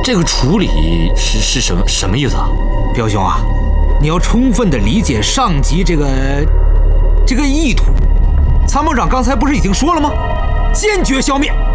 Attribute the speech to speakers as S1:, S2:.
S1: 这个处理是什么意思啊？
S2: 彪兄啊，你要充分的理解上级这个意图。参谋长刚才不是已经说了吗？坚决消灭。